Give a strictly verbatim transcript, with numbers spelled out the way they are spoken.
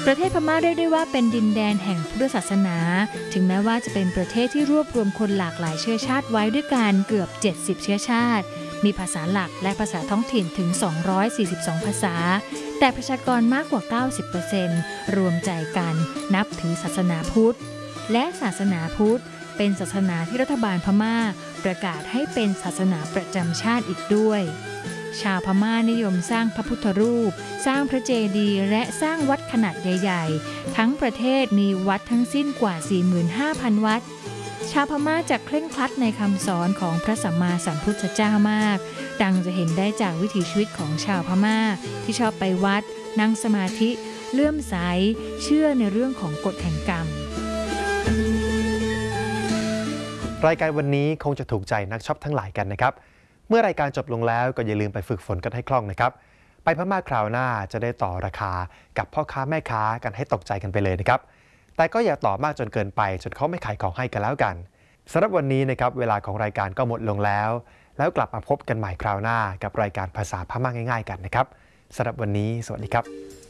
ประเทศพม่าเรียกได้ว่าเป็นดินแดนแห่งพุทธศาสนาถึงแม้ว่าจะเป็นประเทศที่รวบรวมคนหลากหลายเชื้อชาติไว้ด้วยกันเกือบเจ็ดสิบเชื้อชาติมีภาษาหลักและภาษาท้องถิ่นถึงสองร้อยสี่สิบสองภาษาแต่ประชากรมากกว่า เก้าสิบเปอร์เซ็นต์ รวมใจกันนับถือศาสนาพุทธและศาสนาพุทธเป็นศาสนาที่รัฐบาลพม่าประกาศให้เป็นศาสนาประจำชาติอีกด้วยชาวพม่านิยมสร้างพระพุทธรูปสร้างพระเจดีย์และสร้างวัดขนาดใหญ่ๆทั้งประเทศมีวัดทั้งสิ้นกว่า สี่หมื่นห้าพัน วัดชาวพม่าจะเคร่งครัดในคำสอนของพระสัมมาสัมพุทธเจ้ามากดังจะเห็นได้จากวิถีชีวิตของชาวพม่าที่ชอบไปวัดนั่งสมาธิเลื่อมใสเชื่อในเรื่องของกฎแห่งกรรมรายการวันนี้คงจะถูกใจนักช็อปทั้งหลายกันนะครับเมื่อรายการจบลงแล้วก็อย่าลืมไปฝึกฝนกันให้คล่องนะครับไปพม่าคราวหน้าจะได้ต่อราคากับพ่อค้าแม่ค้ากันให้ตกใจกันไปเลยนะครับแต่ก็อย่าต่อมากจนเกินไปจนเขาไม่ขายของให้กันแล้วกันสำหรับวันนี้นะครับเวลาของรายการก็หมดลงแล้วแล้วกลับมาพบกันใหม่คราวหน้ากับรายการภาษาพม่าง่ายๆกันนะครับสำหรับวันนี้สวัสดีครับ